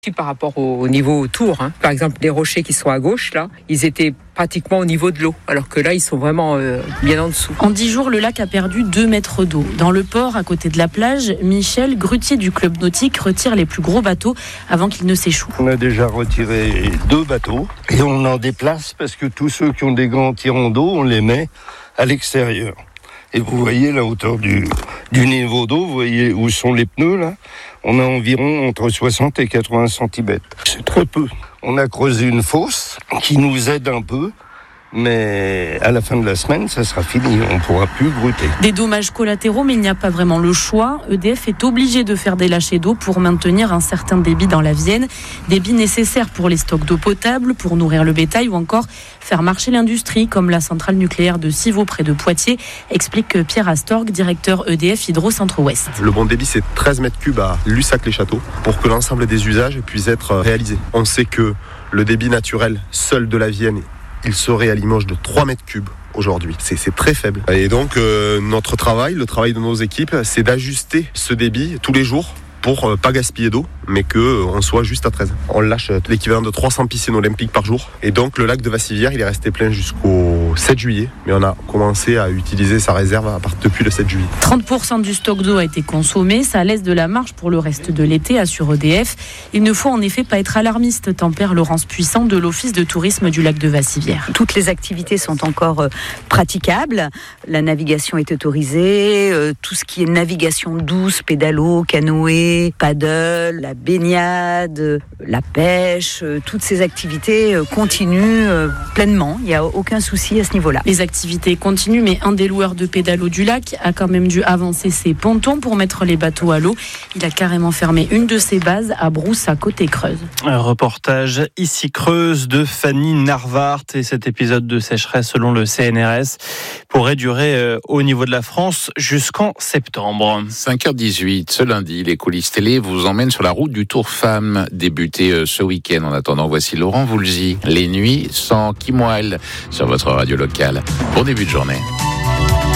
Puis par rapport au niveau autour, par exemple les rochers qui sont à gauche, là, ils étaient pratiquement au niveau de l'eau, alors que là ils sont vraiment bien en dessous. En 10 jours, le lac a perdu 2 mètres d'eau. Dans le port, à côté de la plage, Michel, grutier du club nautique, retire les plus gros bateaux avant qu'ils ne s'échouent. On a déjà retiré 2 bateaux et on en déplace parce que tous ceux qui ont des grands tirants d'eau, on les met à l'extérieur. Et vous voyez la hauteur du niveau d'eau, vous voyez où sont les pneus là. On a environ entre 60 et 80 cm. C'est très peu. On a creusé une fosse qui nous aide un peu. Mais à la fin de la semaine, ça sera fini, on ne pourra plus gruter. Des dommages collatéraux, mais il n'y a pas vraiment le choix. EDF est obligé de faire des lâchers d'eau pour maintenir un certain débit dans la Vienne. Débit nécessaire pour les stocks d'eau potable, pour nourrir le bétail ou encore faire marcher l'industrie, comme la centrale nucléaire de Civaux près de Poitiers, explique Pierre Astorg, directeur EDF Hydro Centre-Ouest. Le bon débit, c'est 13 mètres cubes à Lussac-les-Châteaux pour que l'ensemble des usages puissent être réalisés. On sait que le débit naturel seul de la Vienne, il serait à Limoges de 3 mètres cubes aujourd'hui. C'est très faible. Et donc, notre travail, le travail de nos équipes, c'est d'ajuster ce débit tous les jours pour pas gaspiller d'eau, mais qu'on soit juste à 13. On lâche l'équivalent de 300 piscines olympiques par jour. Et donc, le lac de Vassivière, il est resté plein jusqu'au 7 juillet. Mais on a commencé à utiliser sa réserve depuis le 7 juillet. 30% du stock d'eau a été consommé. Ça laisse de la marge pour le reste de l'été, assure EDF. Il ne faut en effet pas être alarmiste, tempère Laurence Puissant de l'Office de tourisme du lac de Vassivière. Toutes les activités sont encore praticables. La navigation est autorisée. Tout ce qui est navigation douce, pédalo, canoë, paddle, la baignade, la pêche, toutes ces activités continuent pleinement. Il n'y a aucun souci à ce niveau-là. Les activités continuent, mais un des loueurs de pédalo du lac a quand même dû avancer ses pontons pour mettre les bateaux à l'eau. Il a carrément fermé une de ses bases à Brousse, à côté Creuse. Un reportage ici Creuse de Fanny Narvart. Et cet épisode de sécheresse, selon le CNRS, pourrait durer au niveau de la France jusqu'en septembre. 5h18, ce lundi, les coulisses télé vous emmènent sur la route du Tour Femmes, débuté ce week-end. En attendant, voici Laurent Voulzy. Les nuits sans Kim Wilde sur votre radio locale. Bon début de journée.